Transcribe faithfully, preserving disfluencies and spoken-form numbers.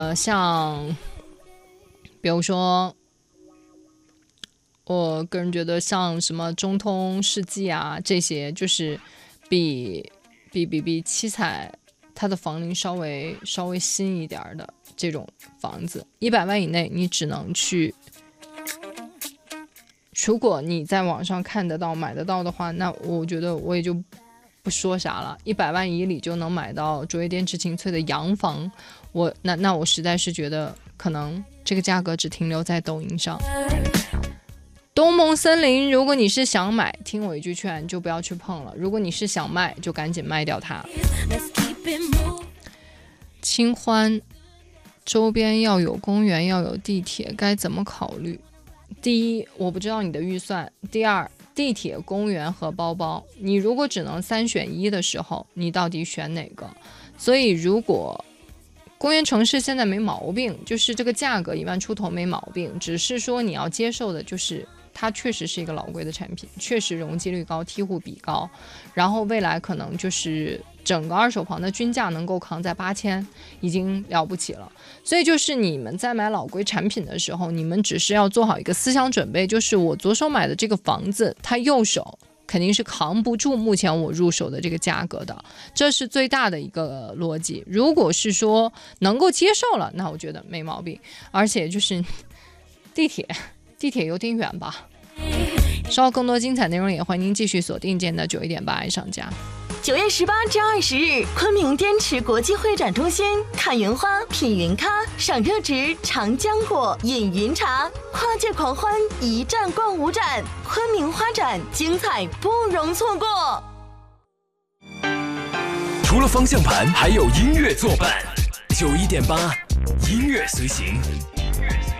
呃，像比如说，我个人觉得像什么中通世纪啊这些，就是比比比比七彩它的房龄稍微稍微新一点的这种房子，一百万以内你只能去。如果你在网上看得到买得到的话，那我觉得我也就不说啥了。一百万以里就能买到卓越电池晴翠的洋房，我那那我实在是觉得可能这个价格只停留在抖音上。东梦森林，如果你是想买，听我一句劝，就不要去碰了；如果你是想卖，就赶紧卖掉它。清欢周边要有公园，要有地铁，该怎么考虑？第一，我不知道你的预算；第二，地铁、公园和包包，你如果只能三选一的时候，你到底选哪个？所以，如果公园城市现在没毛病，就是这个价格一万出头没毛病，只是说你要接受的就是它确实是一个老贵的产品，确实容积率高，梯户比高，然后未来可能就是整个二手房的均价能够扛在八千，已经了不起了。所以就是你们在买老贵产品的时候，你们只是要做好一个思想准备，就是我左手买的这个房子，它右手肯定是扛不住目前我入手的这个价格的，这是最大的一个逻辑。如果是说能够接受了，那我觉得没毛病。而且就是地铁地铁有点远吧。稍后更多精彩内容也欢迎您继续锁定见的九一点八爱上家。 九月十八至二十日，昆明滇池国际会展中心，看云花，品云咖，赏热植，尝浆果，饮云茶，跨界狂欢，一站逛五展，昆明花展精彩不容错过。 除了方向盘，还有音乐作伴。九一点八，音乐随行。音乐随行